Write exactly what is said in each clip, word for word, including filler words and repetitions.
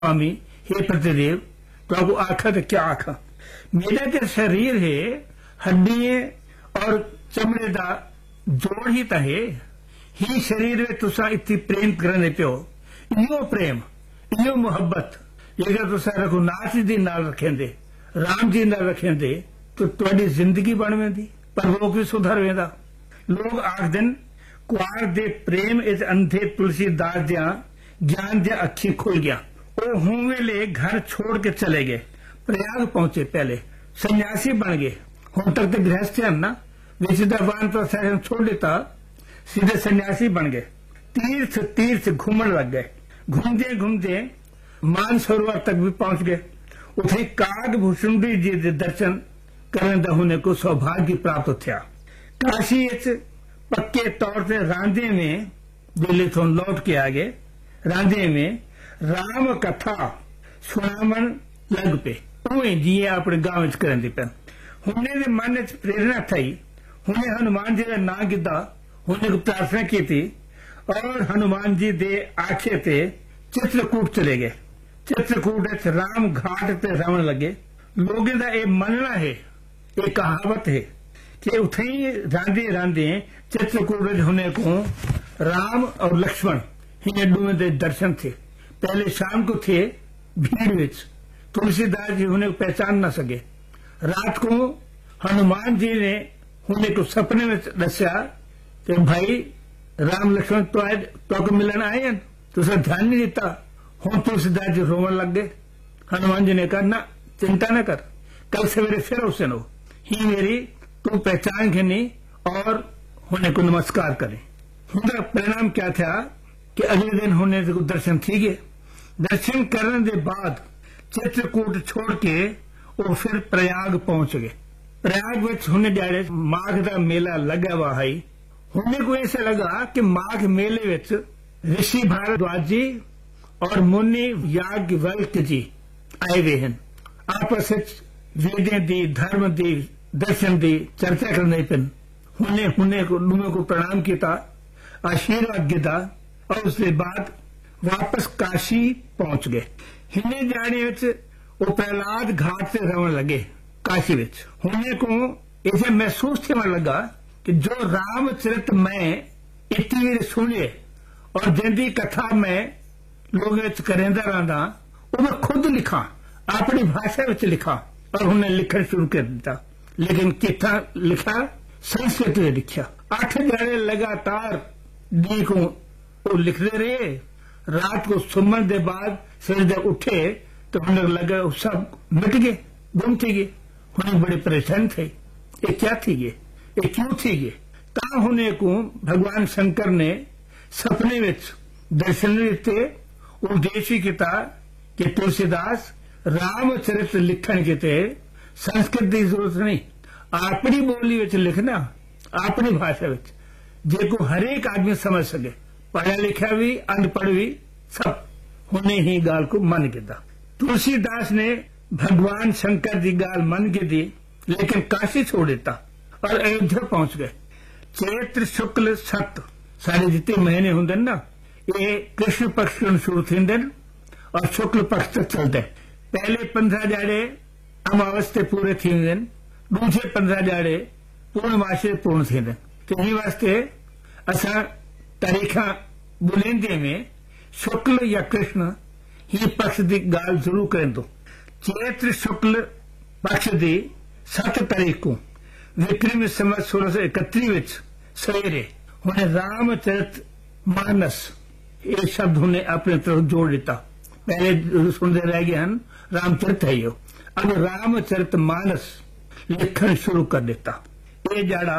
स्वामी हे प्रतिदेव तो आखा तो क्या आखा मेरा जो शरीर है हड्डियां और चमड़े का जोड़ ही तो है ही शरीर में तुसा इतनी प्रेम करने पियो यो प्रेम यो मुहब्बत जेकर तुसा रघुनाथ जी नाल रखेंदे राम जी नाल रखेंदे तो तुहाडी जिंदगी बन वेंदी पर लोग भी सुधर वेंदा लोग आखदे कुआर दे प्रेम इस अंधे तुलसीदास दियां ज्ञान दियां अखी खुल गया वो हूं वेले घर छोड़ के चले गए प्रयाग पहुंचे पहले सन्यासी बन गए हुण तक तो गृहस्थी हैं ना विचित्रवान प्रशासन छोड़ देता सीधे सन्यासी बन गए तीर्थ तीर्थ घूमने लग गए घूमते घूमते मानसरोवर तक भी पहुंच गए उथे काग भूषुंडी जी के दर्शन करने का होने को सौभाग्य प्राप्त था काशी पक्के तौर से रांधे में दिल्ली तो लौट के आ गए रांधे में राम कथा सुनावन लग पे उवें जिए अपने गांव च करन दी पे हुने दे मन च प्रेरणा थई हुने हनुमान जी का नाम गिदा हुने को प्रार्थना की थी और हनुमान जी दे आखे ते चित्रकूट चले गए चित्रकूट राम घाट ते रवन लगे लोगों का यह मनना है एक कहावत है कि उथे ही रांधे रांधे चित्रकूट होने को राम और लक्ष्मण इन दोनों के दर्शन थे पहले शाम को थे भीड़ विच तुलसीदास जी उन्हें पहचान न सके रात को हनुमान जी ने उन्हें को सपने में दसिया कि भाई राम लक्ष्मण तो आज तो मिलन आए हैं तो सर ध्यान नहीं देता हूं तुलसीदास जी रोवन लग गए हनुमान जी ने कहा ना चिंता न कर कल सवेरे फिर उसे नो ही मेरी तू पहचान के नहीं और होने को नमस्कार करें उनका परिणाम क्या था कि अगले दिन होने को दर्शन थी गए दर्शन करने के बाद चित्रकूट छोड़ के वो फिर प्रयाग पहुंच गए प्रयाग में होने जाए माघ का मेला लगा हुआ है होने को ऐसा लगा कि माघ मेले में ऋषि भारद्वाज जी और मुनि याज्ञवल्क्य जी आए हुए हैं आपस वेदें दी धर्म दी दर्शन दी चर्चा करने पर हुने हुने को दोनों को प्रणाम किया आशीर्वाद दिता और उसके बाद वापस काशी पहुंच गए हिने जाने वो प्रहलाद घाट से रवन लगे काशी विच होने को ऐसे महसूस होने लगा कि जो रामचरित मैं इतनी सुने और जिंदी कथा में लोगों करेंदा रहा वो मैं खुद लिखा अपनी भाषा में लिखा और उन्हें लिखना शुरू कर दिया लेकिन कितना लिखा संस्कृत में लिखा आठ जाने लगातार दी को वो लिखते रहे रात को सुमन के बाद फिर जब उठे तो उन्हें लगा सब मिट गए गुम थी गए उन्हें बड़े परेशान थे ये क्या थी गए ये क्यों थी गए ता होने को भगवान शंकर ने सपने में दर्शन देते उपदेश किया कि तुलसीदास रामचरित लिखण के संस्कृत की जरूरत नहीं अपनी बोली में लिखना अपनी भाषा में जेको हरेक आदमी समझ सके पढ़ा लिखा भी अनपढ़ भी सब होने ही गाल को मन किया तुलसीदास ने भगवान शंकर की गाल मन की दी लेकिन काशी छोड़ देता और अयोध्या पहुंच गए चैत्र शुक्ल सत सारे जितने महीने होंगे ना ये कृष्ण पक्ष शुरू थे और शुक्ल पक्ष तक चलते पहले पंद्रह जाड़े अमावस्या पूरे थी दूसरे पंद्रह जाड़े पूर्णमासी पूर्ण थी तो इन वास्ते असा तारीखा बुलेंदे में शुक्ल या कृष्ण ही पक्ष की गाल जरूर करें दो चैत्र शुक्ल पक्ष की सत तारीख को विक्रम संवत सोलह सौ इकहत्तर सवेरे उन्हें रामचरित मानस ये शब्द उन्हें अपने तरफ जोड़ दिता पहले सुनते रह गए हैं रामचरित है यो अब रामचरित मानस लिखन शुरू कर देता ये जाड़ा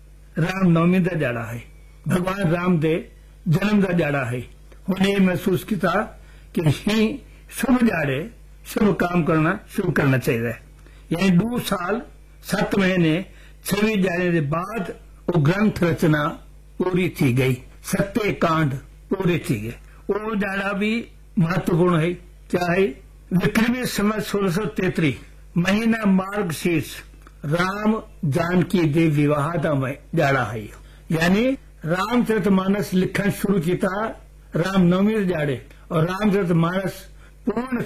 रामनवमी का जाड़ा है भगवान राम दे जन्म का जाड़ा है उन्हें महसूस किया कि ही शुभ जाड़े शुभ काम करना शुरू करना चाहिए यानी दो साल सात महीने छवी जाने के बाद वो ग्रंथ रचना पूरी थी गई सत्य कांड पूरे थी गए वो जाड़ा भी महत्वपूर्ण है क्या है विक्रमी संवत सोलह सौ तैतरी महीना मार्ग शीर्ष राम जानकी देव विवाह का जाड़ा है यानी रामचरित मानस लिखन शुरू किया रामनवमी जाड़े और रामचरित मानस पूर्ण